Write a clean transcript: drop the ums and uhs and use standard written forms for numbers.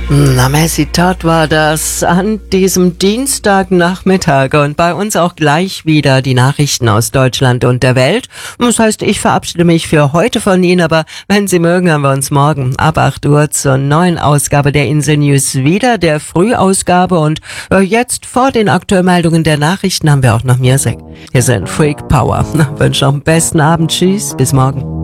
Na, Messi Todd war das an diesem Dienstagnachmittag und bei uns auch gleich wieder die Nachrichten aus Deutschland und der Welt. Das heißt, ich verabschiede mich für heute von Ihnen, aber wenn Sie mögen, haben wir uns morgen ab 8 Uhr zur neuen Ausgabe der Insel News wieder, der Frühausgabe, und jetzt vor den Aktuellmeldungen der Nachrichten haben wir auch noch Music. Hier sind Freak Power. Wünsche noch einen besten Abend, tschüss, bis morgen.